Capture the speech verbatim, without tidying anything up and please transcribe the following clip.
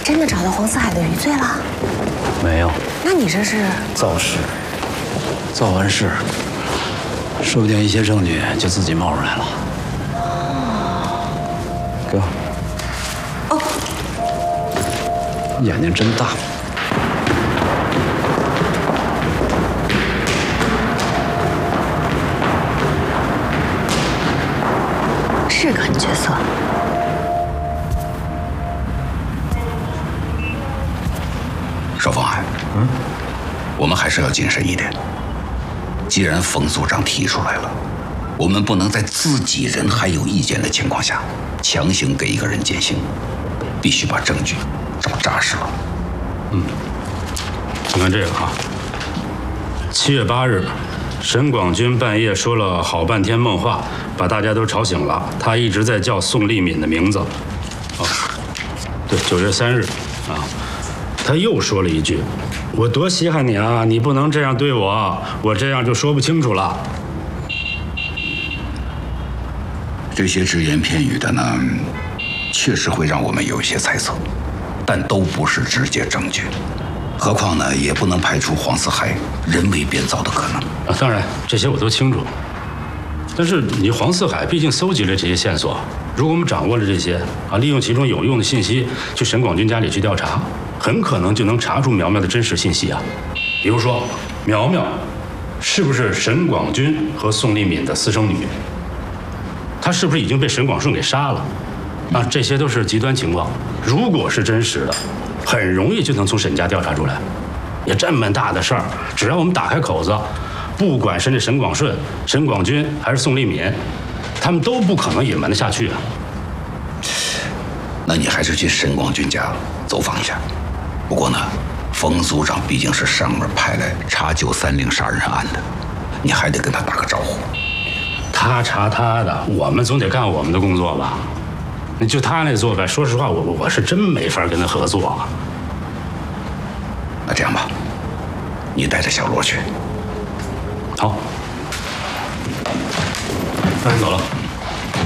真的找到黄四海的余罪了？ 没有。 那你这是造势？造完势，说不定一些证据就自己冒出来了。哥。哦。眼睛真大。 是个狠角色。 邵方海，嗯，我们还是要谨慎一点。既然冯组长提出来了，我们不能在自己人还有意见的情况下，强行给一个人减刑，必须把证据找扎实了。 嗯，你看这个哈，七月八日。 沈广军半夜说了好半天梦话，把大家都吵醒了。他一直在叫宋丽敏的名字。哦，对，九月三日，啊，他又说了一句：“我多稀罕你啊，你不能这样对我，我这样就说不清楚了。” 这些只言片语的呢，确实会让我们有一些猜测，但都不是直接证据。 何况呢，也不能排除黄四海人为编造的可能啊。当然，这些我都清楚。但是你黄四海毕竟搜集了这些线索，如果我们掌握了这些啊，利用其中有用的信息去沈广军家里去调查，很可能就能查出苗苗的真实信息啊。比如说，苗苗是不是沈广军和宋丽敏的私生女？她是不是已经被沈广顺给杀了？啊，这些都是极端情况。如果是真实的。 很容易就能从沈家调查出来，也这么大的事儿，只要我们打开口子，不管是那沈广顺、沈广军还是宋丽敏，他们都不可能隐瞒得下去啊。 那你还是去沈广军家走访一下。不过呢，冯组长毕竟是上面派来查九三零杀人案的，你还得跟他打个招呼。 他查他的，我们总得干我们的工作吧。 那就他那做法，说实话，我我是真没法跟他合作啊。 那这样吧，你带着小罗去。 好，那先走了。